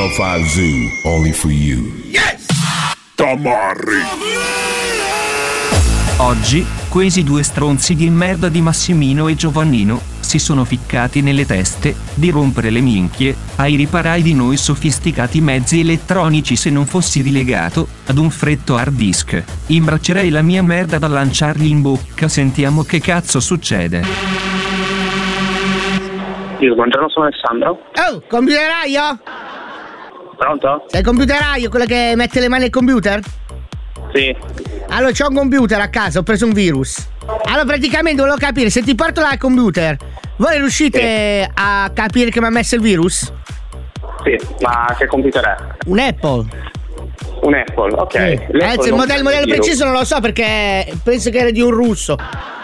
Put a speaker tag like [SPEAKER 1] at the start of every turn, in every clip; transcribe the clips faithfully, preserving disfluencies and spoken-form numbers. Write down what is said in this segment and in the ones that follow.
[SPEAKER 1] nine oh five Zoo, only for you.
[SPEAKER 2] Yes! Tamarri!
[SPEAKER 3] Oggi, questi due stronzi di merda di Massimino e Giovannino si sono ficcati nelle teste di rompere le minchie ai riparai di noi sofisticati mezzi elettronici. Se non fossi rilegato ad un freddo hard disk, imbraccerei la mia merda da lanciargli in bocca. Sentiamo che cazzo succede.
[SPEAKER 4] Io, buongiorno, sono Alessandro.
[SPEAKER 5] Oh, computeraio?
[SPEAKER 4] Pronto?
[SPEAKER 5] Sei il computeraio, quello che mette le mani al computer?
[SPEAKER 4] Sì.
[SPEAKER 5] Allora, c'ho un computer a casa, ho preso un virus. Allora, praticamente volevo capire, se ti porto là al computer, voi riuscite sì. a capire che mi ha messo il virus?
[SPEAKER 4] Sì, ma che computer è?
[SPEAKER 5] Un Apple.
[SPEAKER 4] Un Apple, ok.
[SPEAKER 5] Sì. Eh, il modello, il modello preciso non lo so perché penso che era di un russo.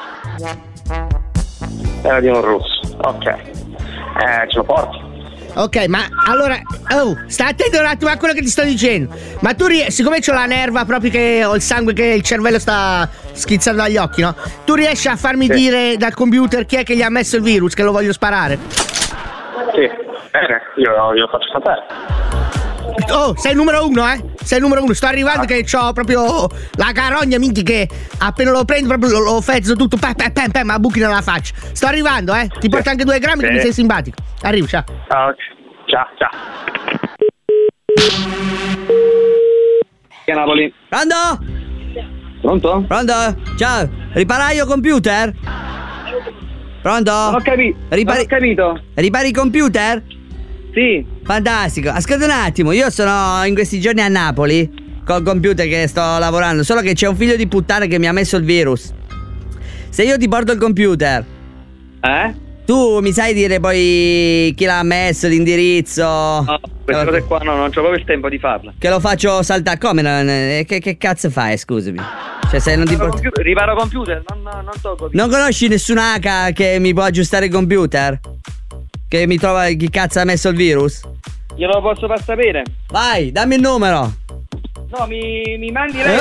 [SPEAKER 4] Era di un russo, ok. Eh, ce lo porti.
[SPEAKER 5] Ok, ma allora, oh, sta attento un attimo a quello che ti sto dicendo. Ma tu, siccome c'ho la nerva proprio che ho il sangue, che il cervello sta schizzando dagli occhi, no? Tu riesci a farmi sì. dire dal computer chi è che gli ha messo il virus, che lo voglio sparare?
[SPEAKER 4] Sì, bene, io glielo faccio sapere.
[SPEAKER 5] Oh, sei il numero uno, eh? Sei il numero uno, sto arrivando ah. che c'ho proprio la carogna, minchia, che appena lo prendo proprio lo, lo fezzo tutto, pam, pam, pam, pam, ma buchi nella faccia. Sto arrivando, eh? Ti porto anche due grammi sì. che mi sei simpatico. Arrivo, ciao.
[SPEAKER 4] Ah, ok. Ciao, ciao. Che Napoli?
[SPEAKER 6] Pronto?
[SPEAKER 4] Pronto?
[SPEAKER 6] Pronto? Ciao, riparaio computer? Pronto?
[SPEAKER 4] Non ho capito.
[SPEAKER 6] Ripari...
[SPEAKER 4] Non ho capito.
[SPEAKER 6] Ripari computer?
[SPEAKER 4] Sì.
[SPEAKER 6] Fantastico. Ascolta un attimo, io sono in questi giorni a Napoli col computer che sto lavorando, solo che c'è un figlio di puttana che mi ha messo il virus. Se io ti porto il computer,
[SPEAKER 4] eh?
[SPEAKER 6] Tu mi sai dire poi chi l'ha messo, l'indirizzo?
[SPEAKER 4] No, queste cose qua no, non c'ho proprio il tempo di farla.
[SPEAKER 6] Che lo faccio saltare? Come? Non, che, che cazzo fai, scusami? Cioè se non ti
[SPEAKER 4] riparo, computer, riparo computer, non, non tolgo.
[SPEAKER 6] Non conosci nessun hacker che mi può aggiustare il computer? Che mi trova chi cazzo ha messo il virus?
[SPEAKER 4] Glielo lo posso far sapere.
[SPEAKER 6] Vai, dammi il numero.
[SPEAKER 4] No, mi, mi mandi lei.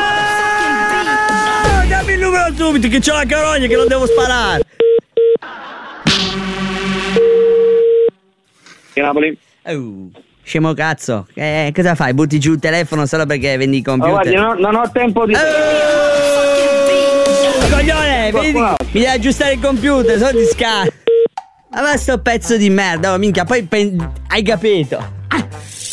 [SPEAKER 6] Ah, dammi il numero subito che c'ho la carogna che non devo sparare.
[SPEAKER 4] Che Napoli?
[SPEAKER 6] Oh, scemo cazzo, eh, cosa fai? Butti giù il telefono solo perché vendi i computer?
[SPEAKER 4] Oh, guardi, no, non ho tempo di...
[SPEAKER 6] Oh, coglione, vedi, mi devi aggiustare il computer, sono di sca... Ma va sto pezzo di merda, oh, minchia, poi pen... hai capito? Ah.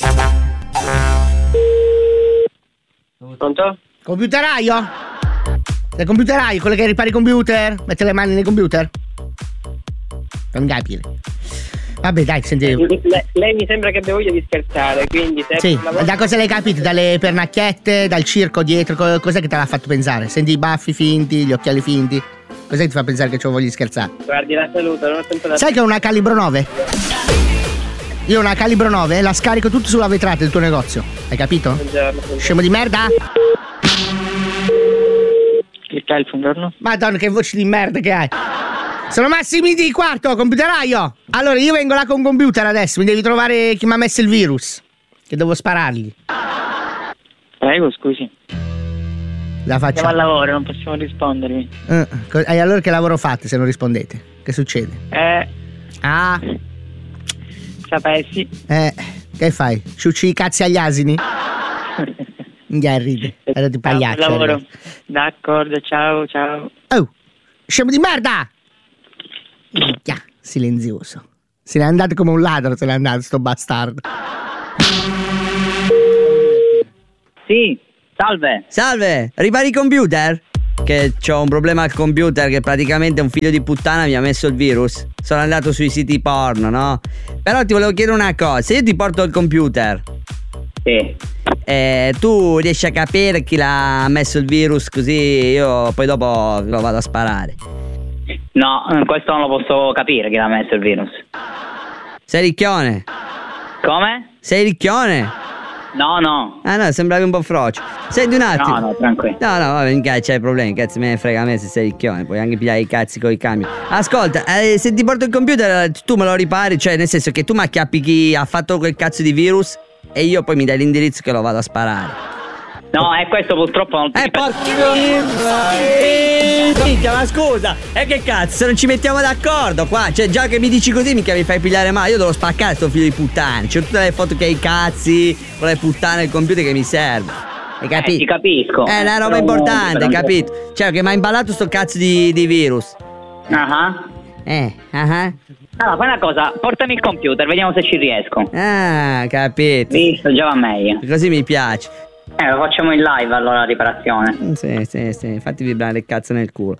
[SPEAKER 4] Pronto?
[SPEAKER 5] Computeraio? Sei computeraio, quello che ripari i computer? Mette le mani nei computer? Non capire. Vabbè, dai, senti.
[SPEAKER 4] Le, lei mi sembra che abbia voglia di scherzare, quindi se
[SPEAKER 5] sì, da cosa l'hai capito? Dalle pernacchiette, dal circo dietro, co- cos'è che te l'ha fatto pensare? Senti i baffi finti, gli occhiali finti? Cos'è che ti fa pensare che c'ho voglia di scherzare?
[SPEAKER 4] Guardi, la saluto, non ho tempo da...
[SPEAKER 5] Sai che ho una calibro nove? Io ho una calibro nove e la scarico tutto sulla vetrata del tuo negozio. Hai capito?
[SPEAKER 4] Buongiorno.
[SPEAKER 5] Scemo di merda?
[SPEAKER 4] Che tal, buongiorno?
[SPEAKER 5] Madonna, che voce di merda che hai! Sono Massimi di quarto, computeraio. Allora io vengo là con un computer adesso. Mi devi trovare chi mi ha messo il virus, che devo sparargli.
[SPEAKER 4] Prego, scusi.
[SPEAKER 5] La faccio.
[SPEAKER 4] Siamo al lavoro, non possiamo rispondervi.
[SPEAKER 5] E uh, allora che lavoro fate se non rispondete? Che succede?
[SPEAKER 4] Eh
[SPEAKER 5] Ah
[SPEAKER 4] Sapessi.
[SPEAKER 5] Eh Che fai? Ciucci i cazzi agli asini? Minchia, ride. Era di pagliaccio.
[SPEAKER 4] Al lavoro. D'accordo, ciao, ciao.
[SPEAKER 5] Oh, scemo di merda! Minchia, silenzioso. Se n'è andato come un ladro, se n'è andato sto bastardo.
[SPEAKER 4] Sì, salve.
[SPEAKER 6] Salve, ripari il computer? Che c'ho un problema al computer, che praticamente un figlio di puttana mi ha messo il virus. Sono andato sui siti porno, no? Però ti volevo chiedere una cosa, se io ti porto il computer,
[SPEAKER 4] sì,
[SPEAKER 6] eh, tu riesci a capire chi l'ha messo il virus, così io poi dopo lo vado a sparare?
[SPEAKER 4] No, questo non lo posso capire chi l'ha messo il virus.
[SPEAKER 6] Sei ricchione?
[SPEAKER 4] Come?
[SPEAKER 6] Sei ricchione?
[SPEAKER 4] No, no.
[SPEAKER 6] Ah no, sembravi un po' frocio. Senti un attimo.
[SPEAKER 4] No, no, tranquillo.
[SPEAKER 6] No, no, vabbè, mica c'hai problemi, cazzo me ne frega a me se sei ricchione, puoi anche pigliare i cazzi con i camion. Ascolta, eh, se ti porto il computer tu me lo ripari, cioè nel senso che tu mi acchiappi chi ha fatto quel cazzo di virus e io poi mi dai l'indirizzo che lo vado a sparare.
[SPEAKER 4] No, è questo purtroppo non
[SPEAKER 6] Eh, porca minchia, ma scusa, e che cazzo, se non ci mettiamo d'accordo qua, cioè già che mi dici così mica mi fai pigliare male, io devo spaccare sto figlio di puttana, c'ho tutte le foto che hai i cazzi, con le puttane del computer che mi serve. Hai capito?
[SPEAKER 4] Eh, ti capisco.
[SPEAKER 6] È una roba
[SPEAKER 4] Però
[SPEAKER 6] importante,
[SPEAKER 4] però-
[SPEAKER 6] hai capito? Cioè che mi ha imballato sto cazzo di, di virus.
[SPEAKER 4] Ah.
[SPEAKER 6] Eh, ah
[SPEAKER 4] Allora, fai una cosa, portami il computer, vediamo se ci riesco.
[SPEAKER 6] ah. Ah, capito.
[SPEAKER 4] Visto, già va meglio.
[SPEAKER 6] Così mi piace.
[SPEAKER 4] Eh, lo facciamo in live allora la riparazione.
[SPEAKER 6] Sì, sì, sì, fatti vibrare il cazzo nel culo.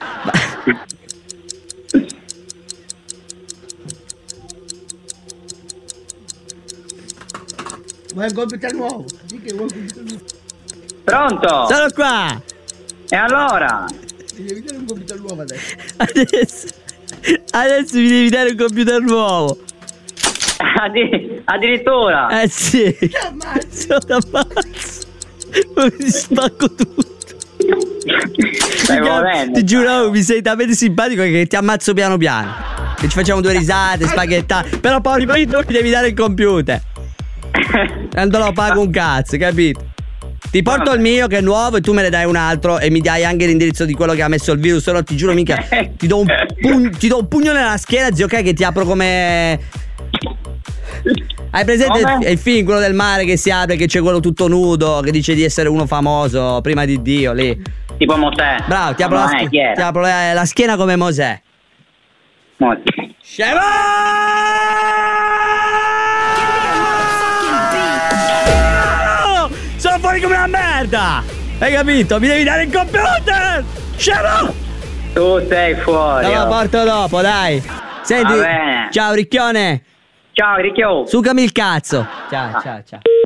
[SPEAKER 5] Vuoi un computer nuovo? Dì che vuoi un computer nuovo.
[SPEAKER 4] Pronto?
[SPEAKER 6] Sono qua!
[SPEAKER 4] E allora?
[SPEAKER 5] Ti devi dare un computer nuovo adesso.
[SPEAKER 6] Adesso, adesso mi devi dare un computer nuovo.
[SPEAKER 4] Addi- addirittura?
[SPEAKER 6] Eh sì.
[SPEAKER 5] Ti ammazzo.
[SPEAKER 6] Sono ammazzo. Mi spacco tutto.
[SPEAKER 4] Stai volendo.
[SPEAKER 6] Ti giuro, mi sei talmente simpatico che ti ammazzo piano piano. Che ci facciamo due risate, spaghettate. Però poi poi tu mi devi dare il computer. E non te lo pago un cazzo, capito? Ti porto il mio che è nuovo e tu me ne dai un altro e mi dai anche l'indirizzo di quello che ha messo il virus, se no ti giuro mica ti do un, pugno, ti do un pugno nella schiena, zio, ok, che ti apro come... Hai presente
[SPEAKER 4] Come?
[SPEAKER 6] il, il film, quello del mare che si apre, che c'è quello tutto nudo, che dice di essere uno famoso prima di Dio, lì.
[SPEAKER 4] Tipo Mosè.
[SPEAKER 6] Bravo, ti apro,
[SPEAKER 4] No,
[SPEAKER 6] la,
[SPEAKER 4] non è,
[SPEAKER 6] sch-
[SPEAKER 4] chi era?
[SPEAKER 6] ti apro la, la schiena come Mosè.
[SPEAKER 4] Mosè.
[SPEAKER 6] Scemo! Sono fuori come una merda! Hai capito? Mi devi dare il computer! Scemo!
[SPEAKER 4] Tu sei fuori.
[SPEAKER 6] Te lo
[SPEAKER 4] oh.
[SPEAKER 6] porto dopo, dai. Senti,
[SPEAKER 4] Va bene.
[SPEAKER 6] ciao Ricchione.
[SPEAKER 4] Ciao, Ricchio.
[SPEAKER 6] Sucami il cazzo. Ciao, ciao, ciao.